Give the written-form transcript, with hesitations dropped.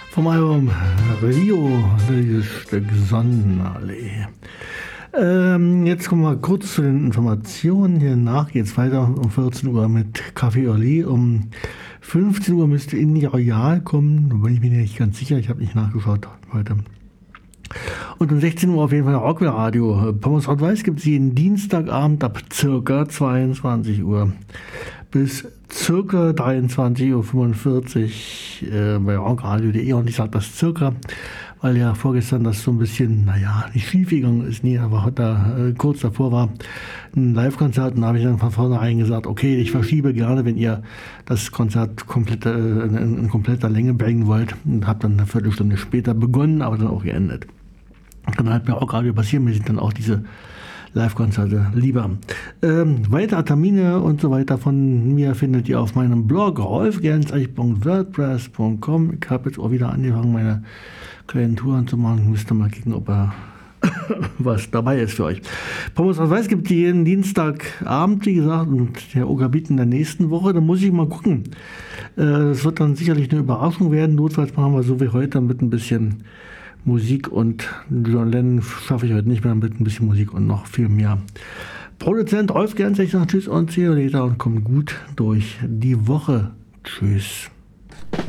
Vom Album Rio, dieses Stück Sonnenallee. Jetzt kommen wir kurz zu den Informationen. Hiernach geht es weiter um 14 Uhr mit Café Orly. Um 15 Uhr müsste Indie Royal kommen, da bin ich mir nicht ganz sicher, ich habe nicht nachgeschaut heute. Und um 16 Uhr auf jeden Fall Rockwell Radio. Pommes Rot-Weiß gibt es jeden Dienstagabend ab circa 22 Uhr bis circa 23.45 Uhr bei rockradio.de. Und ich sage das circa, weil ja vorgestern das so ein bisschen, nicht schief gegangen ist, aber da kurz davor war ein Live-Konzert und da habe ich dann von vornherein gesagt, okay, ich verschiebe gerne, wenn ihr das Konzert in kompletter Länge bringen wollt, und habe dann eine Viertelstunde später begonnen, aber dann auch geendet. Kann halt bei Rockradio passieren, mir sind dann auch diese Live-Konzerte lieber. Weitere Termine und so weiter von mir findet ihr auf meinem Blog rolfgernseich.wordpress.com. Ich habe jetzt auch wieder angefangen, meine kleinen Touren zu machen. Müsst ihr mal kicken, ob was dabei ist für euch. Pommes Rot-Weiß gibt es jeden Dienstagabend, wie gesagt, und der Ogerbit in der nächsten Woche. Da muss ich mal gucken. Das wird dann sicherlich eine Überraschung werden. Notfalls machen wir so wie heute mit ein bisschen Musik, und John Lennon schaffe ich heute nicht mehr, mit ein bisschen Musik und noch viel mehr. Produzent Rolf Gernseich sagt Tschüss und see you later und kommt gut durch die Woche. Tschüss.